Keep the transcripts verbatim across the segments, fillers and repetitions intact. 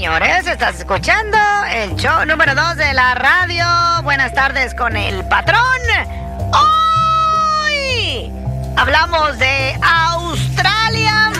señores, estás escuchando el show número dos de la radio. Buenas tardes con el patrón. Hoy hablamos de Australia.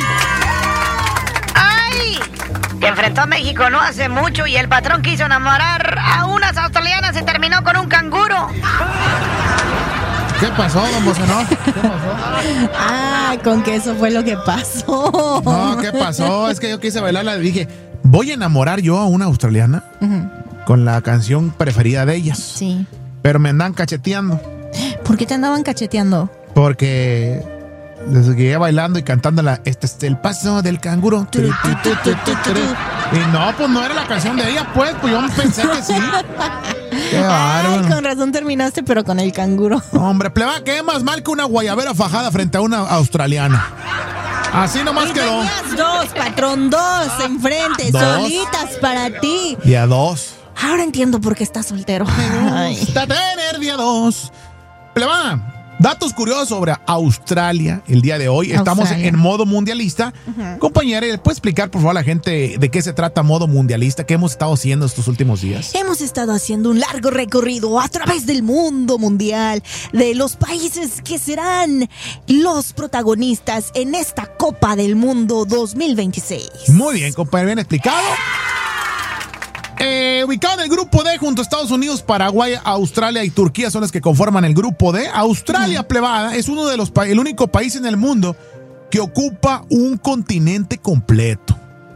¡Ay! Que enfrentó a México no hace mucho y el patrón quiso enamorar a unas australianas y terminó con un canguro. ¿Qué pasó, don Bocenó? ¿Qué pasó? Ah, con que eso fue lo que pasó. No, ¿qué pasó? Es que yo quise bailarla y dije, voy a enamorar yo a una australiana uh-huh. con la canción preferida de ellas. Sí. Pero me andan cacheteando. ¿Por qué te andaban cacheteando? Porque les seguía bailando y cantándola. Este es el paso del canguro. Tru, tru, tru, tru, tru, tru. Y no, pues no era la canción de ella, pues. Pues yo pensé que sí. Qué bárbaro. Ay, con razón terminaste, pero con el canguro. Hombre, pleba, ¿qué más mal que una guayabera fajada frente a una australiana? Así nomás y quedó. Tenías dos, patrón, dos enfrente, ¿Dos? Solitas para ti. Y a dos. Ahora entiendo por qué estás soltero. Me gusta tener día dos. Pleba, datos curiosos sobre Australia el día de hoy. Estamos Australia. en modo mundialista. Uh-huh. Compañera, ¿le puede explicar por favor a la gente de qué se trata modo mundialista? ¿Qué hemos estado haciendo estos últimos días? Hemos estado haciendo un largo recorrido a través del mundo mundial, de los países que serán los protagonistas en esta Copa del Mundo dos mil veintiséis. Muy bien, compañero, bien explicado. Eh, ubicado en el grupo D junto a Estados Unidos, Paraguay, Australia y Turquía son los que conforman el grupo D. Australia, plebada, es uno de los pa- el único país en el mundo que ocupa un continente completo.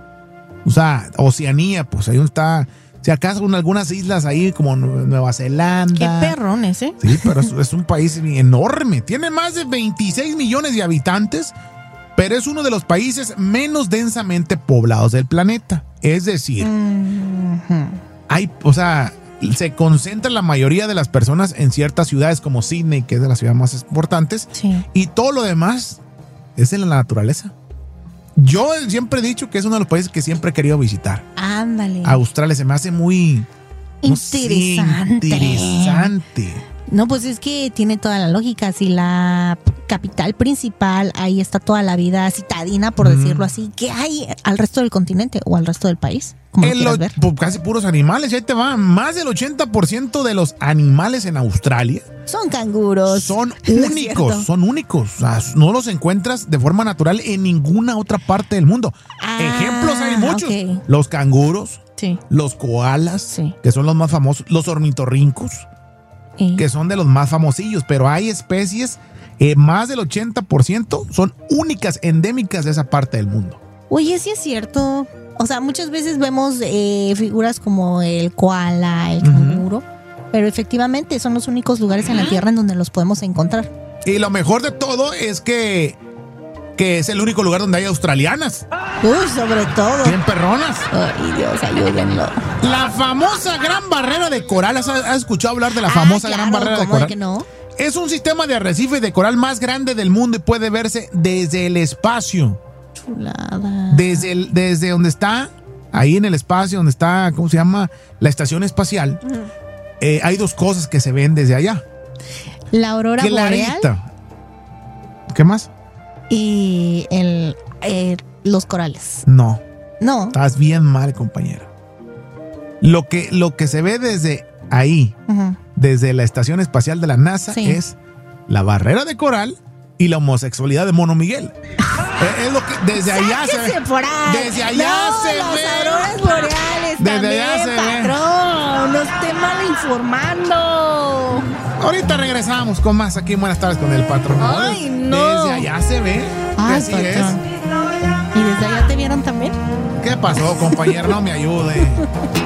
O sea, Oceanía, pues ahí está. Si acaso en algunas islas ahí como Nueva Zelanda. Qué perrones, ¿eh? Sí, pero es, es un país enorme. Tiene más de veintiséis millones de habitantes, pero es uno de los países menos densamente poblados del planeta. Es decir, mm-hmm. hay, o sea, se concentra la mayoría de las personas en ciertas ciudades como Sydney, que es de las ciudades más importantes, sí. y todo lo demás es en la naturaleza. Yo siempre he dicho que es uno de los países que siempre he querido visitar. Ándale. Australia se me hace muy interesante. No sé, interesante. No, pues es que tiene toda la lógica. Si la capital principal, ahí está toda la vida citadina, por mm. decirlo así, ¿qué hay al resto del continente o al resto del país? Como lo lo, ver. Pues casi puros animales, y ahí te va. Más del ochenta por ciento de los animales en Australia son canguros. Son únicos, ¿no son únicos? O sea, no los encuentras de forma natural en ninguna otra parte del mundo. Ah, ejemplos hay muchos. Okay. Los canguros, sí. los koalas, sí. que son los más famosos, los ornitorrincos, ¿Eh? que son de los más famosillos, pero hay especies, eh, más del ochenta por ciento son únicas, endémicas de esa parte del mundo. Oye, sí es cierto. O sea, muchas veces vemos eh, figuras como el koala, el canguro, uh-huh. pero efectivamente son los únicos lugares en la Tierra en donde los podemos encontrar. Y lo mejor de todo es que, que es el único lugar donde hay australianas. Uy, sobre todo. Bien perronas. Ay, Dios, ayúdenlo. La famosa Gran Barrera de Coral. ¿Has, has escuchado hablar de la famosa ah, claro, Gran Barrera de Coral? Que no? Es un sistema de arrecife de coral más grande del mundo y puede verse desde el espacio. Chulada. Desde, el, desde donde está, ahí en el espacio, donde está, ¿cómo se llama? La estación espacial. Uh-huh. Eh, hay dos cosas que se ven desde allá. La aurora boreal. ¿Qué más? Y el, eh, los corales. No. No. Estás bien mal, compañero. Lo que, lo que se ve desde ahí, uh-huh. desde la estación espacial de la NASA, sí. es la barrera de coral y la homosexualidad de Mono Miguel. Es lo que desde allá se ve. Por ahí. Desde allá no, se las ve. Auroras boreales desde también, allá se patrón. Ve. No esté mal informando. Ahorita regresamos con más aquí en Buenas Tardes con el patrón. Ay, no. Desde allá se ve. Ay, así patrón. es. ¿Y desde allá te vieron también? ¿Qué pasó, compañero? No me ayude.